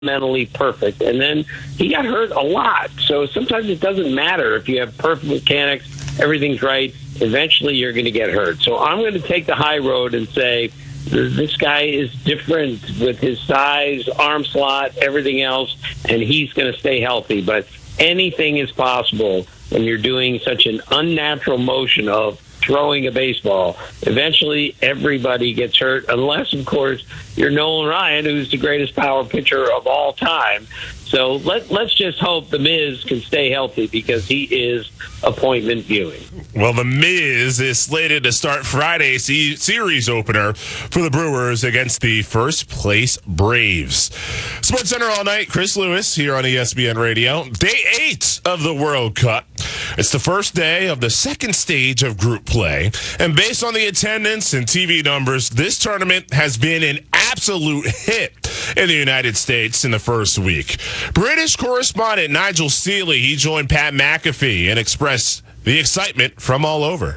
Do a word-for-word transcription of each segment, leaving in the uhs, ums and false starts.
mentally perfect, and then he got hurt a lot. So sometimes it doesn't matter if you have perfect mechanics, everything's right. Eventually, you're going to get hurt. So I'm going to take the high road and say this guy is different with his size, arm slot, everything else, and he's going to stay healthy. But anything is possible when you're doing such an unnatural motion of throwing a baseball. Eventually, everybody gets hurt, unless, of course, you're Nolan Ryan, who's the greatest power pitcher of all time. So let, let's just hope The Miz can stay healthy, because he is appointment viewing. Well, The Miz is slated to start Friday's series opener for the Brewers against the first-place Braves. Sports Center all night. Chris Lewis here on E S P N Radio. Day eight of the World Cup. It's the first day of the second stage of group play. And based on the attendance and T V numbers, this tournament has been an absolute hit in the United States in the first week. British correspondent Nigel Seeley, he joined Pat McAfee and expressed the excitement from all over.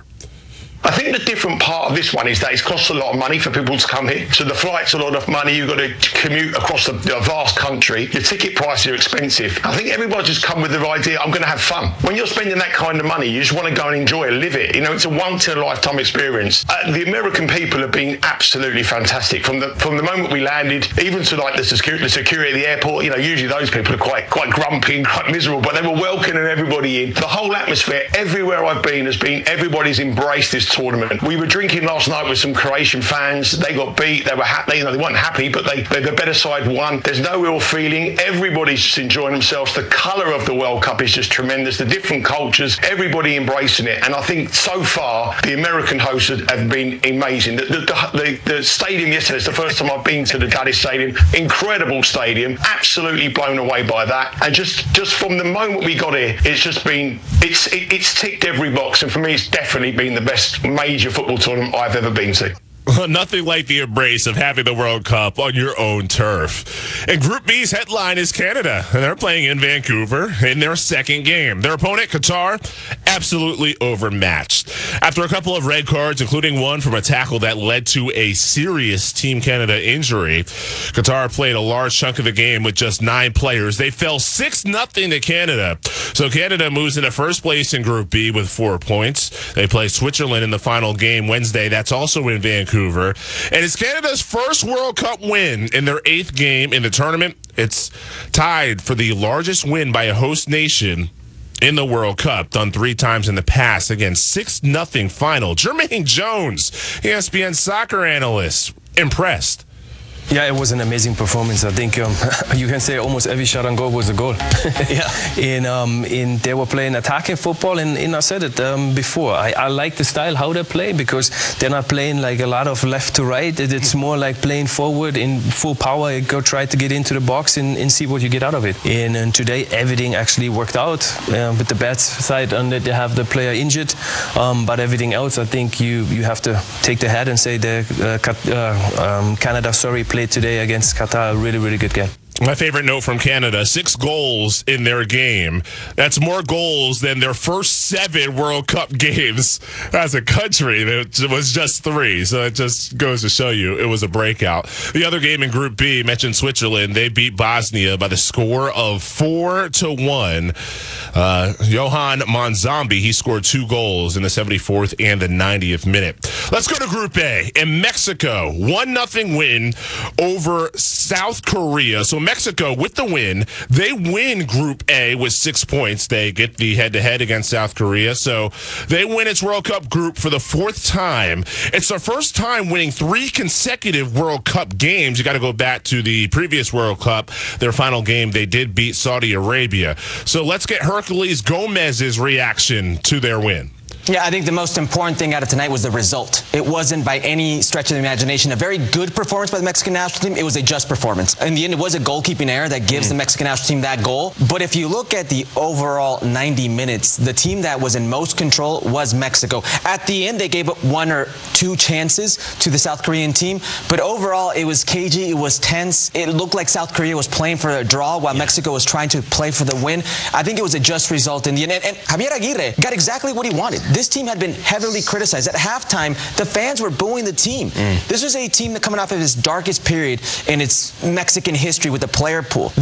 I think the different part of this one is that it costs a lot of money for people to come here. So the flight's a lot of money. You've got to commute across a, a vast country. Your ticket prices are expensive. I think everybody just come with the idea, I'm going to have fun. When you're spending that kind of money, you just want to go and enjoy it, live it. You know, it's a once-in-a-lifetime experience. Uh, the American people have been absolutely fantastic. From the from the moment we landed, even to like the security, the security at the airport, you know, usually those people are quite, quite grumpy and quite miserable, but they were welcoming everybody in. The whole atmosphere, everywhere I've been, has been, everybody's embraced this tournament. We were drinking last night with some Croatian fans. They got beat. They were happy. You know, they weren't happy, but they, they the better side won. There's no real feeling. Everybody's just enjoying themselves. The colour of the World Cup is just tremendous. The different cultures, everybody embracing it. And I think so far the American hosts have been amazing. The, the, the, the stadium yesterday is the first time I've been to the Dallas Stadium. Incredible stadium. Absolutely blown away by that. And just just from the moment we got here, it's just been it's it, it's ticked every box. And for me, it's definitely been the best major football tournament I've ever been to. Nothing like the embrace of having the World Cup on your own turf. And Group B's headline is Canada, and they're playing in Vancouver in their second game. Their opponent, Qatar, absolutely overmatched. After a couple of red cards, including one from a tackle that led to a serious Team Canada injury, Qatar played a large chunk of the game with just nine players. They fell six nothing to Canada. So Canada moves into first place in Group B with four points. They play Switzerland in the final game Wednesday. That's also in Vancouver. And it's Canada's first World Cup win in their eighth game in the tournament. It's tied for the largest win by a host nation in the World Cup, done three times in the past. Again, six nothing final. Jermaine Jones, E S P N soccer analyst, impressed. Yeah, it was an amazing performance. I think um, you can say almost every shot on goal was a goal. Yeah. In um, in they were playing attacking football, and, and I said it um, before. I, I like the style how they play, because they're not playing like a lot of left to right. It, it's more like playing forward in full power. Go try to get into the box and, and see what you get out of it. And, and today everything actually worked out. Uh, with the bad side, on that they have the player injured, um, but everything else, I think you you have to take the head and say the uh, uh, um, Canada, sorry. Played today against Qatar, a really, really good game. My favorite note from Canada, six goals in their game. That's more goals than their first seven World Cup games as a country. It was just three, so it just goes to show you it was a breakout. The other game in Group B, mentioned Switzerland, they beat Bosnia by the score of four to one. Uh, Johan Monzambi, he scored two goals in the seventy-fourth and the ninetieth minute. Let's go to Group A. In Mexico, one nothing win over South Korea. So Mexico, with the win, they win Group A with six points. They get the head-to-head against South Korea, so they win its World Cup group for the fourth time. It's their first time winning three consecutive World Cup games. You got to go back to the previous World Cup. Their final game, they did beat Saudi Arabia. So let's get Herculez Gomez's reaction to their win. Yeah, I think the most important thing out of tonight was the result. It wasn't by any stretch of the imagination a very good performance by the Mexican national team. It was a just performance. In the end, it was a goalkeeping error that gives mm. the Mexican national team that goal. But if you look at the overall ninety minutes, the team that was in most control was Mexico. At the end, they gave up one or two chances to the South Korean team. But overall, it was cagey. It was tense. It looked like South Korea was playing for a draw while yeah. Mexico was trying to play for the win. I think it was a just result in the end. And, and Javier Aguirre got exactly what he wanted. This team had been heavily criticized. At halftime, the fans were booing the team. Mm. This was a team that coming off of its darkest period in its Mexican history with the player pool.